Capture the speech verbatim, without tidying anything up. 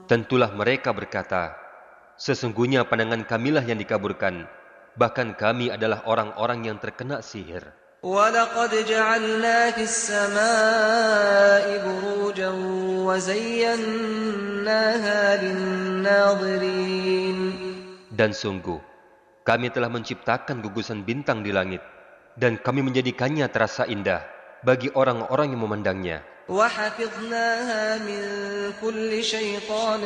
Tentulah mereka berkata, sesungguhnya pandangan kamilah yang dikaburkan, bahkan kami adalah orang-orang yang terkena sihir. وَلَقَدْ جَعَلْنَا فِي السَّمَاءِ بُرُوجًا وَزَيَّنَّاهَا لِلنَّاظِرِينَ. Dan sungguh, kami telah menciptakan gugusan bintang di langit, dan kami menjadikannya terasa indah bagi orang-orang yang memandangnya. وَحَفِظْنَاهَا مِنْ كُلِّ شَيْطَانٍ